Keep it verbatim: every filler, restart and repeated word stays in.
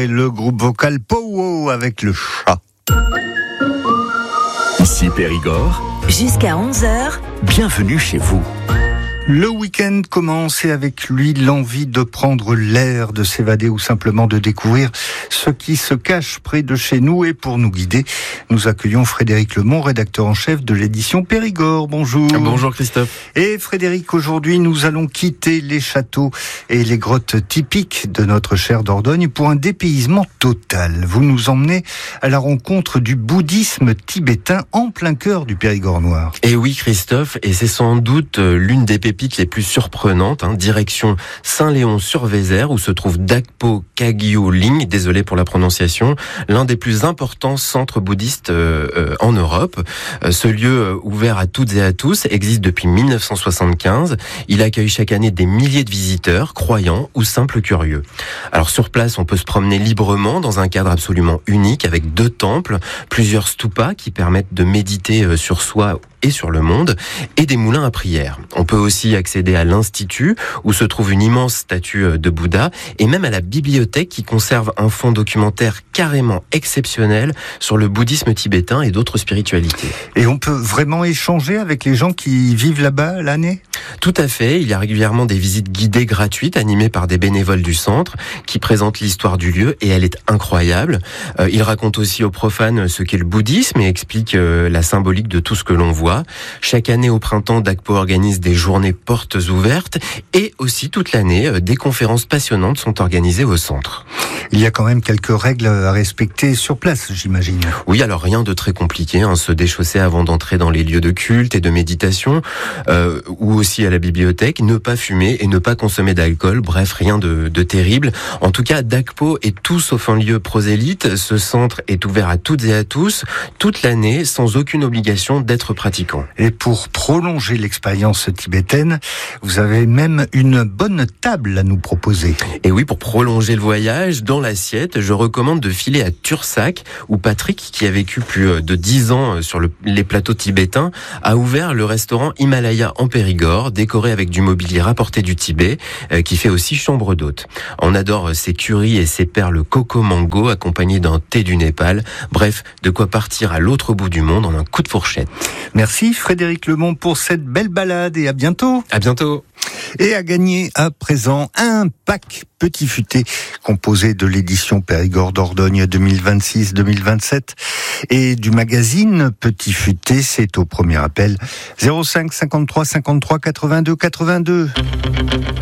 et le groupe vocal Powo avec le chat. Ici Périgord, jusqu'à onze heures, bienvenue chez vous. Le week-end commence et avec lui l'envie de prendre l'air, de s'évader ou simplement de découvrir ce qui se cache près de chez nous. Et pour nous guider, nous accueillons Frédéric Lemont, rédacteur en chef de l'édition Périgord. Bonjour. Bonjour Christophe. Et Frédéric, aujourd'hui nous allons quitter les châteaux et les grottes typiques de notre chère Dordogne pour un dépaysement total. Vous nous emmenez à la rencontre du bouddhisme tibétain en plein cœur du Périgord noir. Et oui Christophe, et c'est sans doute l'une des pépites les plus surprenantes, hein, direction Saint-Léon-sur-Vézère où se trouve Dakpo Kagyu Ling, désolé pour la prononciation, l'un des plus importants centres bouddhistes euh, euh, en Europe. Euh, ce lieu euh, ouvert à toutes et à tous existe depuis mille neuf cent soixante-quinze. Il accueille chaque année des milliers de visiteurs, croyants ou simples curieux. Alors sur place, on peut se promener librement dans un cadre absolument unique avec deux temples, plusieurs stupas qui permettent de méditer euh, sur soi et sur le monde, et des moulins à prière. On peut aussi accéder à l'Institut, où se trouve une immense statue de Bouddha, et même à la bibliothèque qui conserve un fonds documentaire carrément exceptionnel sur le bouddhisme tibétain et d'autres spiritualités. Et on peut vraiment échanger avec les gens qui vivent là-bas l'année ? Tout à fait, il y a régulièrement des visites guidées gratuites animées par des bénévoles du centre qui présentent l'histoire du lieu et elle est incroyable. Euh, ils racontent aussi aux profanes ce qu'est le bouddhisme et expliquent euh, la symbolique de tout ce que l'on voit. Chaque année au printemps, Dakpo organise des journées portes ouvertes et aussi toute l'année, euh, des conférences passionnantes sont organisées au centre. Il y a quand même quelques règles à respecter sur place, j'imagine. Oui, alors rien de très compliqué, hein, se déchausser avant d'entrer dans les lieux de culte et de méditation, euh, ou aussi à la bibliothèque, ne pas fumer et ne pas consommer d'alcool, bref, rien de, de terrible. En tout cas, Dakpo est tout sauf un lieu prosélyte, ce centre est ouvert à toutes et à tous, toute l'année, sans aucune obligation d'être pratiquant. Et pour prolonger l'expérience tibétaine, vous avez même une bonne table à nous proposer. Et oui, pour prolonger le voyage, dans l'assiette, je recommande de filer à Tursac, où Patrick, qui a vécu plus de dix ans sur le, les plateaux tibétains, a ouvert le restaurant Himalaya en Périgord, décoré avec du mobilier rapporté du Tibet, euh, qui fait aussi chambre d'hôte. On adore ses currys et ses perles coco mango, accompagnés d'un thé du Népal. Bref, de quoi partir à l'autre bout du monde en un coup de fourchette. Merci Frédéric Lemont pour cette belle balade et à bientôt. À bientôt. Et à gagner à présent un pack Petit Futé composé de l'édition Périgord Dordogne deux mille vingt-six deux mille vingt-sept et du magazine Petit Futé. C'est au premier appel zéro cinq cinquante-trois cinquante-trois quatre-vingt-deux quatre-vingt-deux.